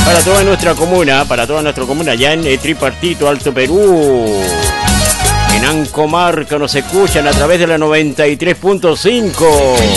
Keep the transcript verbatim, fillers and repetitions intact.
Para toda nuestra comuna, para toda nuestra comuna, ya en el Tripartito, Alto Perú. En Ancomarca nos escuchan a través de la noventa y tres punto cinco.